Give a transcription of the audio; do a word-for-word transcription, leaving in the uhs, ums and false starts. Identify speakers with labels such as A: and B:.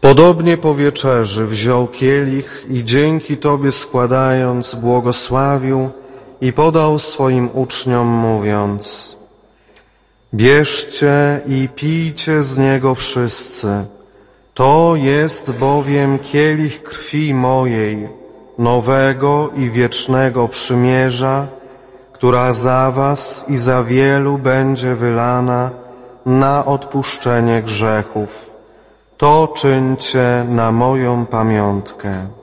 A: Podobnie po wieczerzy wziął kielich i dzięki Tobie składając błogosławił i podał swoim uczniom mówiąc: bierzcie i pijcie z niego wszyscy. To jest bowiem kielich krwi mojej, nowego i wiecznego przymierza, która za was i za wielu będzie wylana na odpuszczenie grzechów. To czyńcie na moją pamiątkę.